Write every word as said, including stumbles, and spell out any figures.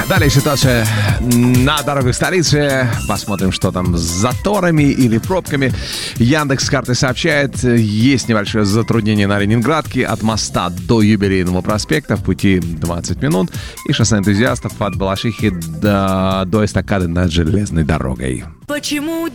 Далее ситуация на дорогах столицы. Посмотрим, что там с заторами или пробками. Яндекс.Карты сообщает, есть небольшое затруднение на Ленинградке. От моста до Юбилейного проспекта в пути двадцать минут. И шоссе энтузиастов от Балашихи до, до эстакады над железной дорогой. Почему